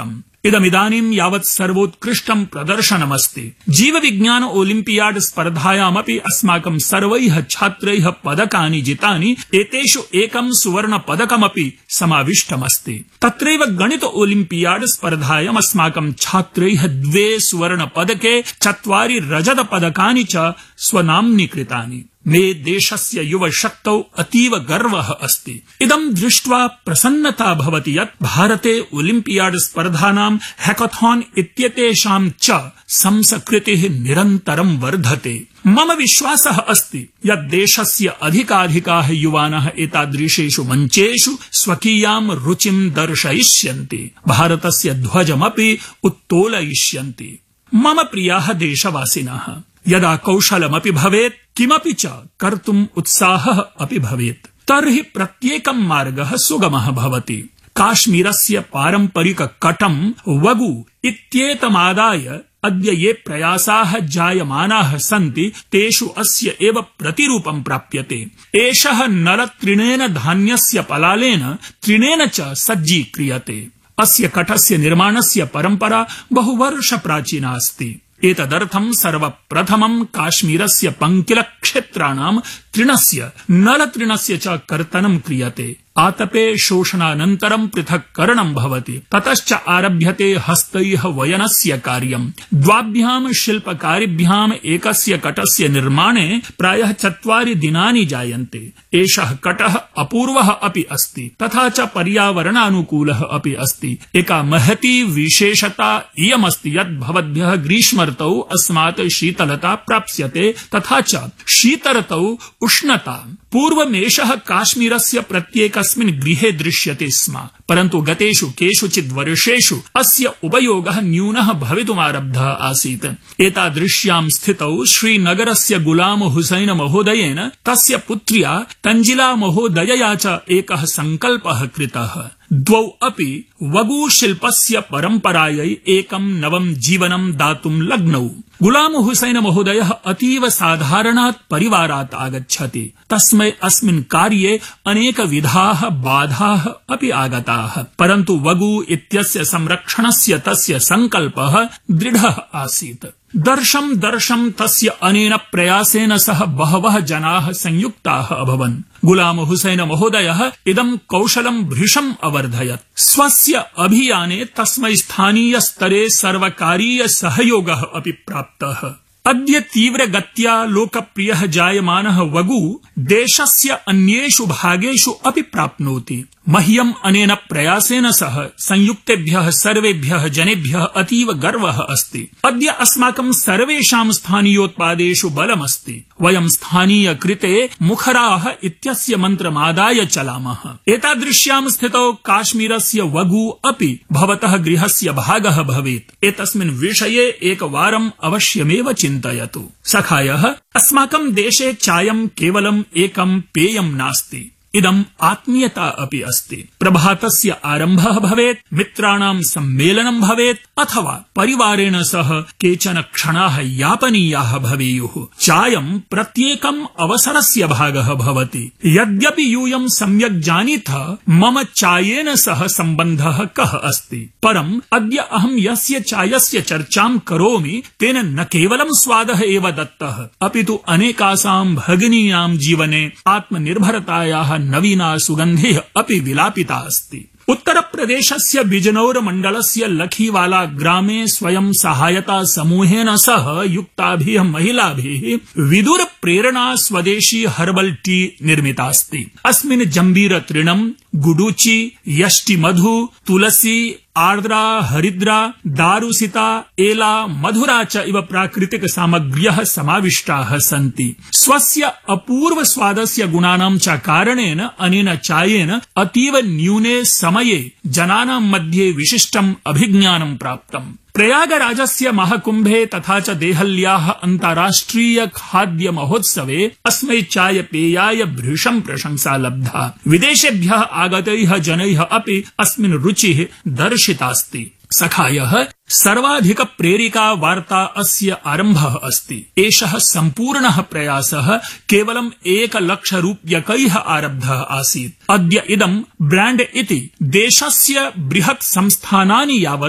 कृतम्। इदमिदानीं यावत् सर्वोत्कृष्टं प्रदर्शनमस्ति। जीवविज्ञान ओलिम्पियाड् स्पर्धायामपि अस्माकं सर्वैः छात्रैः पदकानि जितानि, एतेषु एकं सुवर्णपदकमपि समाविष्टमस्ति। तत्रैव गणित ओलिम्पियाड् स्पर्धायाम् अस्माकं छात्रैः 2 सुवर्णपदके 4 रजतपदकानि च स्वनाम्नीकृतानि। मे देशस्य युवशक्तौ अतीव गर्वः अस्ति। इदं दृष्ट्वा प्रसन्नता भवति यत् भारते ओलिम्पियाड् स्पर्धानां हैकाथॉन इत्येतेषां च संस्कृतिः निरन्तरं वर्धते। मम विश्वासः अस्ति यत् देशस्य अधिकाधिकाः युवानः एतादृशेषु मञ्चेषु स्वकीयां रुचिं दर्शयिष्यन्ति, भारतस्य ध्वजमपि उत्तोलयिष्यन्ति। मम प्रियाः देशवासिनः, यदा कौशलमपि भवेत्, किमपि च कर्तुम् उत्साहः अपि भवेत्, तर्हि प्रत्येकं मार्गः सुगमः भवति। काश्मीरस्य पारम्परिककटं वगु इत्येतमादाय अद्य ये प्रयासाः जायमानाः सन्ति, तेषु अस्य एव प्रतिरूपं प्राप्यते। एषः नलतृणेन धान्यस्य पलालेन तृणेन च सज्जीक्रियते। अस्य कटस्य निर्माणस्य परम्परा बहुवर्षप्राचीना अस्ति। एतदर्थं सर्वप्रथमं काश्मीरस्य पङ्किलक्षेत्राणां तृणस्य नलतृणस्य च कर्तनं क्रियते। आतपे शोषणानन्तरं पृथक्करणं भवति, ततश्च आरभ्यते हस्तैः वयनस्य कार्यम्। 2 शिल्पकारिभ्याम् एकस्य कटस्य निर्माणे प्रायः 4 दिनानि जायन्ते। एषः कटः अपूर्वः अपि अस्ति, तथा च पर्यावरणानुकूलः अपि अस्ति। एका महती विशेषता इयमस्ति यत् भवद्भ्यः ग्रीष्मर्तौ अस्मात् शीतलता प्राप्स्यते, तथा च शीतर्तौ उष्णता। पूर्वमेषः काश्मीरस्य प्रत्येकस्मिन् गृहे दृश्यते स्म, परन्तु गतेषु केषुचित् वर्षेषु अस्य उपयोगः न्यूनः भवितुमारब्धः आसीत्। एतादृश्यां स्थितौ श्रीनगरस्य गुलाम हुसैन महोदयेन तस्य पुत्र्या तंजिला महोदयया च एकः सङ्कल्पः कृतः। 2 अपि वगु शिल्पस्य परम्परायै एकं नवं जीवनं दातुं लग्नौ। गुलाम हुसैन महोदयः अतीव साधारणात् परिवारात् आगच्छति, तस्मै अस्मिन् कार्ये अनेकविधाः बाधाः अपि आगताः, परन्तु वगु इत्यस्य संरक्षणस्य तस्य सङ्कल्पः दृढः आसीत्। दर्शं तस्य अनेन प्रयासेन सह बहवः जनाः संयुक्ताः अभवन्। गुलाम हुसैन महोदयः इदं कौशलं भृशम् अवर्धयत्। स्वस्य अभियाने तस्मै स्थानीय स्तरे सर्वकारीय सहयोगः अपि प्राप्तः। अद्य तीव्रगत्या लोकप्रियः जायमानः वगु देशस्य अन्येषु भागेषु अपि प्राप्नोति। मह्यम् अनेन प्रयासेन सह संयुक्तेभ्यः सर्वेभ्यः जनेभ्यः अतीव गर्वः अस्ति। अद्य अस्माकं सर्वेषां स्थानीयोत्पादेषु बलमस्ति। वयं स्थानीयकृते मुखराः इत्यस्य मन्त्रमादाय चलामः। एतादृश्यां स्थितौ काश्मीरस्य वगु अपि भवतः गृहस्य भागः भवेत्। एतस्मिन् विषये एकवारम् अवश्यमेव चिन्तयतु। सखायः, अस्माकं देशे चायं केवलम् एकं पेयं नास्ति, इदम् आत्मीयता अपि अस्ति। प्रभातस्य आरम्भः भवेत्, मित्राणां सम्मेलनं भवेत्, अथवा परिवारेण सह केचन क्षणाः यापनीयाः भवेयुः। चायं प्रत्येकम् अवसरस्य भागः भवति। यद्यपि यूयं सम्यक् जानीथ मम चायेन सह सम्बन्धः कः अस्ति, परम् अद्य अहं यस्य चायस्य चर्चां करोमि तेन न केवलं स्वादः एव दत्तः, अपि तु अनेकासां भगिनीनां जीवने आत्मनिर्भरतायाः नवीना सुगन्धिः अपि विलापिता अस्ति। उत्तरप्रदेशस्य बिजनौर मण्डलस्य लखीवाला ग्रामे स्वयं सहायता समूहेन सह युक्ताभिः महिलाभिः विदुर प्रेरणा स्वदेशी हर्बल टी निर्मितास्ति। अस्मिन् जम्बीरतृणं, गुडुचि, यष्टिमधु, तुलसी, आर्द्रा, हरिद्रा, दारुसिता, एला, मधुरा च इव प्राकृतिक सामग्र्यः समाविष्टाः सन्ति। स्वस्य अपूर्व स्वादस्य गुणानां च कारणेन अनेन चायेन अतीव न्यूने समये जनानां मध्ये विशिष्टम् अभिज्ञानं प्राप्तम्। प्रयागराजस्य महाकुम्भे तथा च देहल्याः अन्ताराष्ट्रिय खाद्य महोत्सवे अस्मै चाय पेयाय भृशं प्रशंसा लब्धा। विदेशेभ्यः आगतैः जनैः अपि अस्मिन् रुचिः दर्शितास्ति। सखायः, सर्वाधिक प्रेरिका वार्ता अस्य आरम्भः अस्ति। एषः सम्पूर्णः प्रयासः केवलं 1 लक्ष रूप्यकैः आरब्धः आसीत्। अद्य इदं ब्राण्ड इति देशस्य बृहत् संस्थानानि यावत्